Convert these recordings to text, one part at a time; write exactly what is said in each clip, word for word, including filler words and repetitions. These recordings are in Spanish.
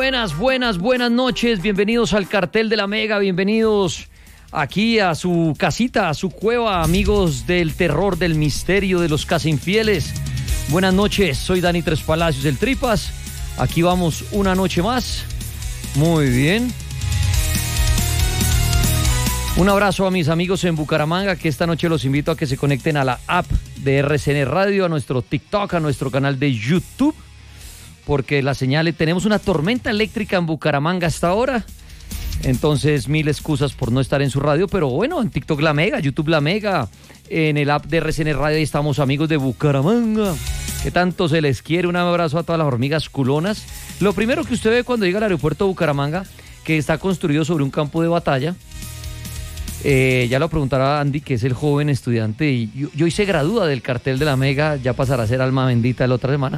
buenas, buenas, buenas noches. Bienvenidos al Cartel de la Mega, bienvenidos aquí a su casita, a su cueva, amigos del terror, del misterio, de los casi infieles. Buenas noches, soy Dani Tres Palacios del Tripas. Aquí vamos una noche más. Muy bien. Un abrazo a mis amigos en Bucaramanga, que esta noche los invito a que se conecten a la app de R C N Radio, a nuestro TikTok, a nuestro canal de YouTube, porque la señal, tenemos una tormenta eléctrica en Bucaramanga hasta ahora. Entonces, mil excusas por no estar en su radio, pero bueno, en TikTok La Mega, YouTube La Mega, en el app de R C N Radio, ahí estamos, amigos de Bucaramanga, que tanto se les quiere. Un abrazo a todas las hormigas culonas. Lo primero que usted ve cuando llega al aeropuerto de Bucaramanga, que está construido sobre un campo de batalla, eh, ya lo preguntará Andy, que es el joven estudiante, y, y hoy se gradúa del Cartel de la Mega, ya pasará a ser alma bendita la otra semana.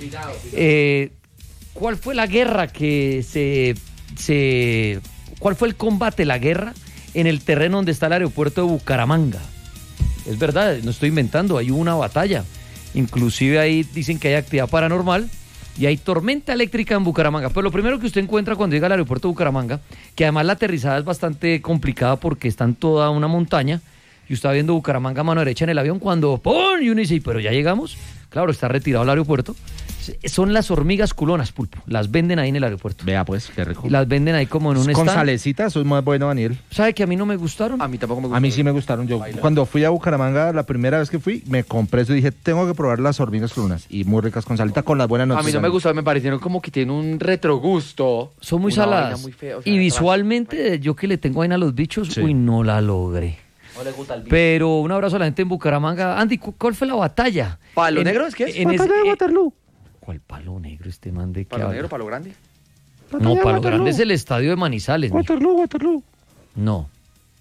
Eh, ¿Cuál fue la guerra que se, se... ¿Cuál fue el combate, la guerra, en el terreno donde está el aeropuerto de Bucaramanga? Es verdad, no estoy inventando, hay una batalla. Inclusive ahí dicen que hay actividad paranormal y hay tormenta eléctrica en Bucaramanga. Pero lo primero que usted encuentra cuando llega al aeropuerto de Bucaramanga, que además la aterrizada es bastante complicada porque está en toda una montaña, y usted va viendo Bucaramanga a mano derecha en el avión cuando ¡pum! Y uno dice, ¿pero ya llegamos? Claro, está retirado el aeropuerto. Son las hormigas culonas, Pulpo. Las venden ahí en el aeropuerto. Vea pues, qué rico. Y las venden ahí como en un stand. Con salecita, eso es muy bueno, Daniel. ¿Sabe que a mí no me gustaron? A mí tampoco me gustaron. A mí sí me gustaron. Yo Baila. Cuando fui a Bucaramanga, la primera vez que fui, me compré eso y dije, tengo que probar las hormigas culonas. Y muy ricas con salita, con las buenas noticias. A mí no me gustaron, me parecieron como que tienen un retrogusto. Son muy saladas. Muy fea, o sea, y visualmente, yo que le tengo vaina a los bichos, sí. Uy, no la logré. No le gusta el bicho. Pero un abrazo a la gente en Bucaramanga. Andy, ¿cuál fue la batalla? ¿Palo en, negro es qué es? En batalla es, de Waterloo. ¿Cuál palo negro este man de qué ¿Palo habla? negro, palo grande? No, palo grande es el estadio de Manizales. Waterloo, Waterloo. No.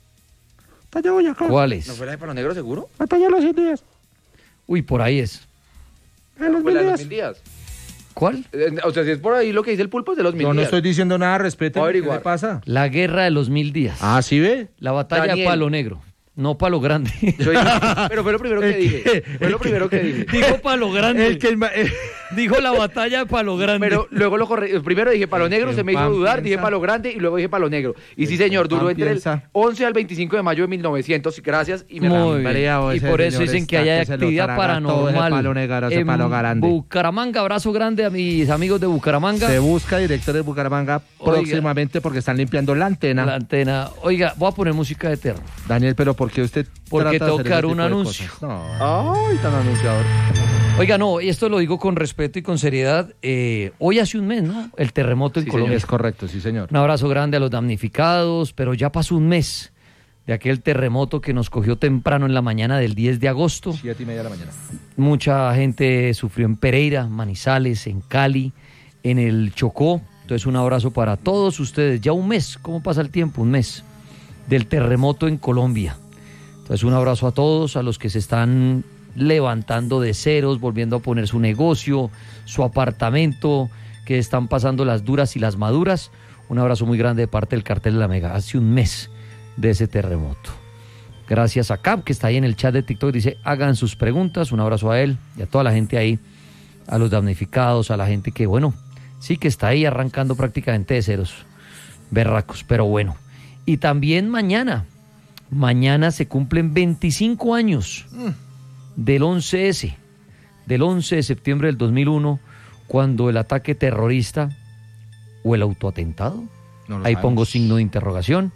Batalla Boyacá. ¿Cuál es? ¿No fue la de palo negro seguro? Batalla de los cien días. Uy, por ahí es. En los ¿Fue mil la de los días. mil días? ¿Cuál? Eh, o sea, si es por ahí lo que dice el Pulpo, es de los mil Yo no días. estoy diciendo nada, respeten. ¿Qué le pasa? La guerra de los mil días. Ah, ¿sí ve? La batalla Daniel. de palo negro. No palo grande. Yo dije, pero fue lo primero que dije. Fue lo primero que dije. Dijo palo grande. El que el ma- eh, Dijo la batalla de palo grande. Pero luego lo corregí. Primero dije palo negro, se me hizo pan dudar, piensa. dije palo grande y luego dije palo negro. Y sí, señor, duró pan entre el piensa. once al veinticinco de mayo de mil novecientos. Gracias y me Muy la- bien. Y por eso dicen que hay actividad paranormal palo negro, ese en palo grande. Bucaramanga. Abrazo grande a mis amigos de Bucaramanga. Se busca director de Bucaramanga Oiga. próximamente porque están limpiando la antena. La antena. Oiga, voy a poner música de terror. Daniel, pero ¿por qué usted Porque trata de tengo hacer que dar ese un tipo de anuncio. cosas? No. Ay, tan anunciador. Oiga, no, esto lo digo con respeto y con seriedad. Eh, hoy hace un mes, ¿no? El terremoto en Sí, Colombia. señor, es correcto, sí, señor. Un abrazo grande a los damnificados, pero ya pasó un mes de aquel terremoto que nos cogió temprano en la mañana del diez de agosto. Siete y media de la mañana. Mucha gente sufrió en Pereira, Manizales, en Cali, en el Chocó. Entonces un abrazo para todos ustedes. Ya un mes, ¿cómo pasa el tiempo? Un mes del terremoto en Colombia. Entonces un abrazo a todos, a los que se están levantando de ceros, volviendo a poner su negocio, su apartamento, que están pasando las duras y las maduras. Un abrazo muy grande de parte del Cartel de la Mega. Hace un mes de ese terremoto. Gracias a Cap, que está ahí en el chat de TikTok, dice, hagan sus preguntas. Un abrazo a él y a toda la gente ahí, a los damnificados, a la gente que, bueno, sí que está ahí arrancando prácticamente de ceros. Berracos, pero bueno. Y también mañana, mañana se cumplen veinticinco años del once ese, del once de septiembre del dos mil uno, cuando el ataque terrorista o el autoatentado, No lo ahí sabemos. pongo signo de interrogación,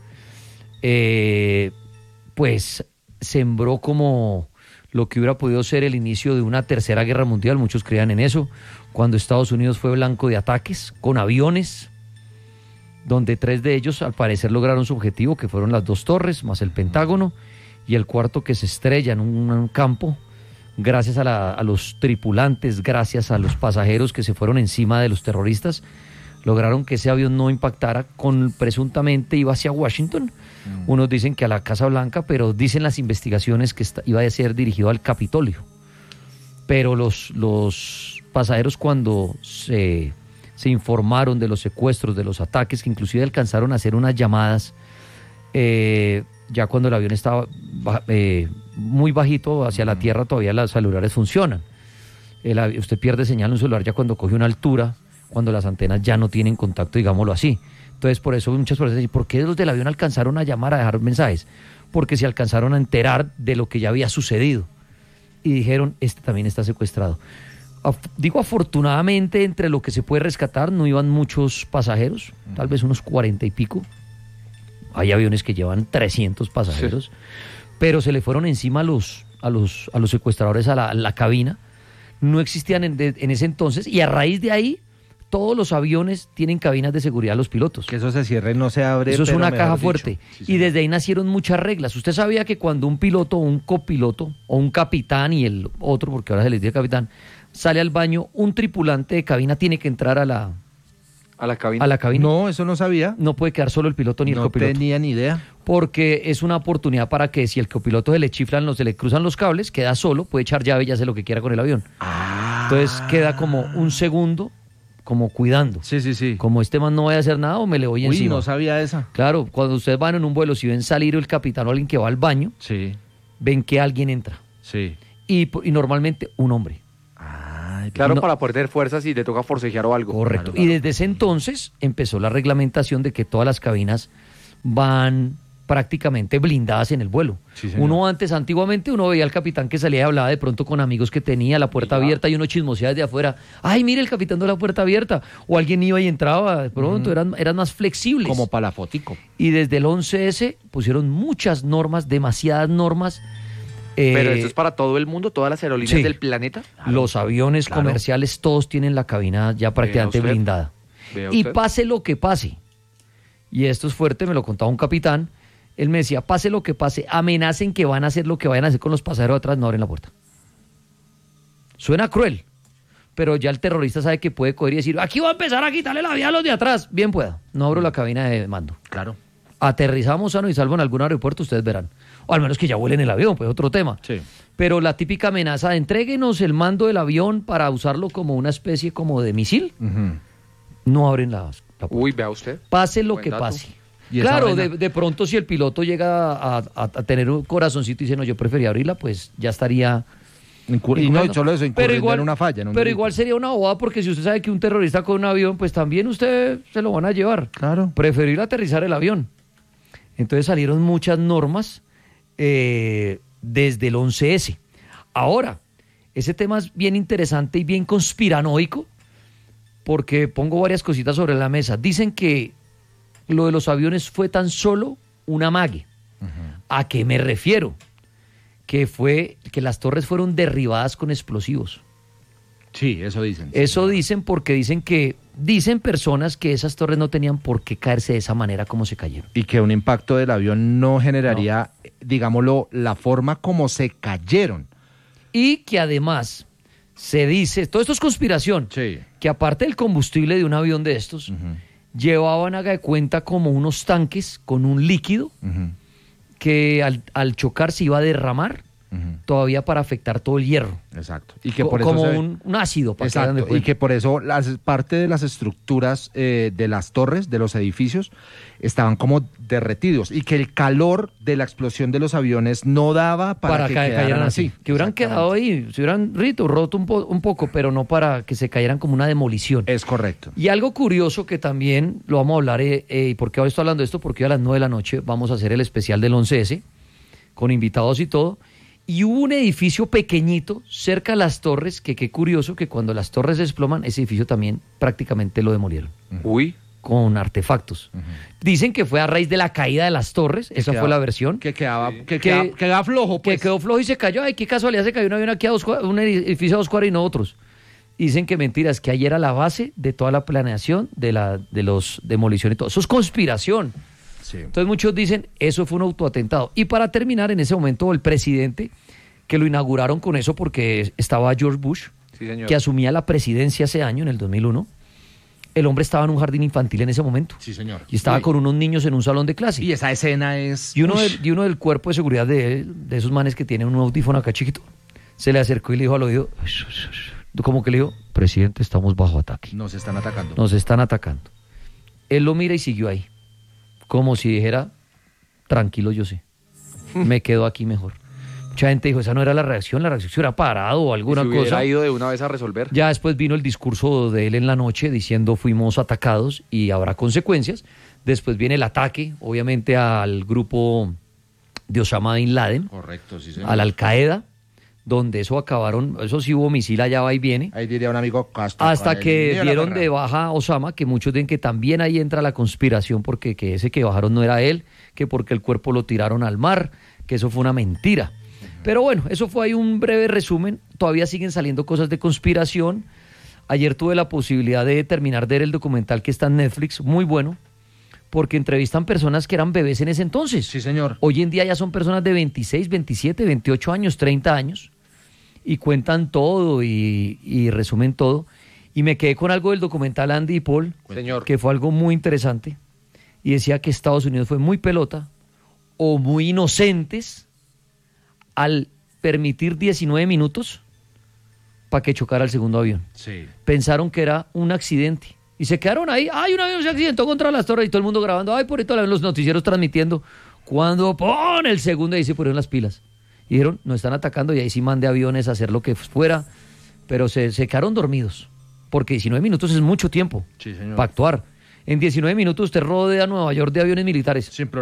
eh, pues sembró como lo que hubiera podido ser el inicio de una tercera guerra mundial. Muchos creían en eso, cuando Estados Unidos fue blanco de ataques con aviones, donde tres de ellos al parecer lograron su objetivo, que fueron las dos torres más el Pentágono, y el cuarto que se estrella en un, un campo, gracias a, la, a los tripulantes, gracias a los pasajeros que se fueron encima de los terroristas, lograron que ese avión no impactara, con presuntamente iba hacia Washington. Mm. Unos dicen que a la Casa Blanca, pero dicen las investigaciones que está, iba a ser dirigido al Capitolio. Pero los, los pasajeros, cuando se, se informaron de los secuestros, de los ataques, que inclusive alcanzaron a hacer unas llamadas, eh, ya cuando el avión estaba eh, muy bajito hacia la tierra, todavía los celulares funcionan. El, usted pierde señal en un celular ya cuando coge una altura, cuando las antenas ya no tienen contacto, digámoslo así. Entonces, por eso muchas personas dicen, ¿por qué los del avión alcanzaron a llamar, a dejar mensajes? Porque se alcanzaron a enterar de lo que ya había sucedido. Y dijeron, este también está secuestrado. Af- digo, afortunadamente, entre lo que se puede rescatar, no iban muchos pasajeros, tal vez unos cuarenta y pico. Hay aviones que llevan trescientos pasajeros, sí. Pero se le fueron encima a los, a los, a los secuestradores a la, a la cabina. No existían en, de, en ese entonces, y a raíz de ahí, todos los aviones tienen cabinas de seguridad a los pilotos. Que eso se cierre, no se abre. Eso es pero una caja dicho. fuerte. Sí, y desde ahí nacieron muchas reglas. Usted sabía que cuando un piloto o un copiloto o un capitán y el otro, porque ahora se les dice capitán, sale al baño, un tripulante de cabina tiene que entrar a la, a la cabina. A la cabina. No, eso no sabía. No puede quedar solo el piloto ni no el copiloto. No tenía ni idea. Porque es una oportunidad para que si el copiloto se le chiflan, los, se le cruzan los cables, queda solo, puede echar llave y hace lo que quiera con el avión. Ah. Entonces queda como un segundo, como cuidando. Sí, sí, sí. Como este man no vaya a hacer nada o me le voy Uy, encima. no sabía esa. Claro, cuando ustedes van en un vuelo, si ven salir el capitán o alguien que va al baño, sí. ven que alguien entra. Sí. Y, y normalmente un hombre. Ah, claro, no, para perder fuerzas si le toca forcejear o algo. Correcto. Claro, claro. Y desde ese entonces empezó la reglamentación de que todas las cabinas van prácticamente blindadas en el vuelo. Sí, señor. Uno antes, antiguamente, uno veía al capitán que salía y hablaba de pronto con amigos que tenía la puerta Ya. abierta y uno chismoseaba desde afuera. Ay, mire, el capitán de la puerta abierta. O alguien iba y entraba. De pronto Ujú. eran, eran más flexibles. Como para la fotico. Y desde el once ese pusieron muchas normas, demasiadas normas. eh, Pero esto es para todo el mundo, todas las aerolíneas sí. del planeta. Los aviones Claro. comerciales todos tienen la cabina ya prácticamente usted. blindada. Vea Y usted. pase lo que pase, y esto es fuerte, me lo contaba un capitán, él me decía, pase lo que pase, amenacen que van a hacer lo que vayan a hacer con los pasajeros atrás, no abren la puerta. Suena cruel, pero ya el terrorista sabe que puede coger y decir, aquí voy a empezar a quitarle la vida a los de atrás. Bien pueda, no abro la cabina de mando. Claro. Aterrizamos sano y salvo en algún aeropuerto, ustedes verán. O al menos que ya vuelen el avión, pues otro tema. Sí. Pero la típica amenaza de entréguenos el mando del avión para usarlo como una especie como de misil, Uh-huh. no abren la, la puerta. Uy, vea usted. Pase lo Buen que dato. pase. Y esa Claro, vaina- de, de pronto si el piloto llega a, a- a tener un corazoncito y dice, no, yo prefería abrirla, pues ya estaría... Incur- y no, incurriendo. y solo eso, pero incurriendo igual, en una falla. en un pero delito. igual sería una bobada porque si usted sabe que un terrorista con un avión, pues también usted se lo van a llevar. Claro. Preferir aterrizar el avión. Entonces salieron muchas normas eh, desde el once ese. Ahora, ese tema es bien interesante y bien conspiranoico porque pongo varias cositas sobre la mesa. Dicen que lo de los aviones fue tan solo un amague. Uh-huh. ¿A qué me refiero? Que fue que las torres fueron derribadas con explosivos. Sí, eso dicen. Eso sí. dicen porque dicen que dicen personas que esas torres no tenían por qué caerse de esa manera como se cayeron. Y que un impacto del avión no generaría, digámoslo, la forma como se cayeron. Y que además se dice, todo esto es conspiración, Sí. que aparte del combustible de un avión de estos, Uh-huh. llevaban, haga de cuenta, como unos tanques con un líquido Uh-huh. que al, al chocar se iba a derramar Uh-huh. todavía para afectar todo el hierro. Exacto. Y que Co- por eso como se ve- un, un ácido. Para que hagan de Exacto, y cuenta. que por eso las parte de las estructuras eh, de las torres, de los edificios, estaban como derretidos y que el calor de la explosión de los aviones no daba para, para que que quedaran cayeran así. así. Que hubieran Exactamente. quedado ahí, se hubieran rito, roto un, po- un poco, pero no para que se cayeran como una demolición. Es correcto. Y algo curioso que también lo vamos a hablar, eh, eh, ¿y por qué hoy estoy hablando de esto? Porque hoy a las nueve de la noche vamos a hacer el especial del once ese, con invitados y todo, y hubo un edificio pequeñito cerca de las torres, que qué curioso que cuando las torres se desploman, ese edificio también prácticamente lo demolieron, Uy. con artefactos. Ujú. Dicen que fue a raíz de la caída de las torres, esa quedaba- fue la versión. Que quedaba, que, Que- quedaba, quedaba flojo, Que pues. quedó flojo y se cayó. Ay, qué casualidad, se cayó un avión aquí a dos cua- un edificio a dos cuadras y no otros. Dicen que mentiras, que ahí era la base de toda la planeación de la de los demoliciones y todo. Eso es conspiración. Sí. Entonces muchos dicen, eso fue un autoatentado. Y para terminar, en ese momento el presidente, que lo inauguraron con eso porque estaba George Bush, Sí, señor. que asumía la presidencia ese año, en el dos mil uno, el hombre estaba en un jardín infantil en ese momento. Sí, señor. Y estaba Uy. con unos niños en un salón de clase. Y esa escena es... Y uno, Ush. del, y uno del cuerpo de seguridad de, de esos manes que tienen un audífono acá chiquito, se le acercó y le dijo al oído, "Shh, shh, shh". Como que le dijo, presidente, estamos bajo ataque, Nos están atacando. nos están atacando. Él lo mira y siguió ahí, como si dijera, tranquilo, yo sé, me quedo aquí mejor. Mucha gente dijo, esa no era la reacción, la reacción se hubiera parado o alguna si hubiera cosa. ido de una vez a resolver. Ya después vino el discurso de él en la noche diciendo fuimos atacados y habrá consecuencias. Después viene el ataque, obviamente, al grupo de Osama Bin Laden. Correcto, sí, señor. A la Al-Qaeda, donde eso acabaron, eso sí hubo misil allá va y viene. Ahí diría un amigo Castro. Hasta que dieron de baja a Osama, que muchos dicen que también ahí entra la conspiración, porque que ese que bajaron no era él, que porque el cuerpo lo tiraron al mar, que eso fue una mentira. Pero bueno, eso fue ahí un breve resumen. Todavía siguen saliendo cosas de conspiración. Ayer tuve la posibilidad de terminar de ver el documental que está en Netflix, muy bueno, porque entrevistan personas que eran bebés en ese entonces. Sí, señor. Hoy en día ya son personas de veintiséis, veintisiete, veintiocho años, treinta años, y cuentan todo y, y resumen todo. Y me quedé con algo del documental Andy y Paul, Señor. que fue algo muy interesante, y decía que Estados Unidos fue muy pelota o muy inocentes al permitir diecinueve minutos para que chocara el segundo avión. Sí. Pensaron que era un accidente y se quedaron ahí. ¡Ay, un avión se accidentó contra las torres! Y todo el mundo grabando. ¡Ay, por ahí todos los noticieros transmitiendo! Cuando pone el segundo, ahí se pusieron las pilas. Y dijeron, nos están atacando, y ahí sí mandé aviones a hacer lo que fuera. Pero se, se quedaron dormidos. Porque diecinueve minutos es mucho tiempo Sí, señor. para actuar. En diecinueve minutos usted rodea Nueva York de aviones militares. Sin